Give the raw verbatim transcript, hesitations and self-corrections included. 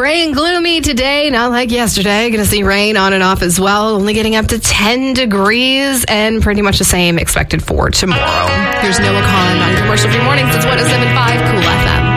Gray and gloomy today, not like yesterday. Going to see rain on and off as well. Only getting up to ten degrees and pretty much the same expected for tomorrow. Here's Noah Kahn on Commercial Free Mornings. It's one oh seven point five Cool F M.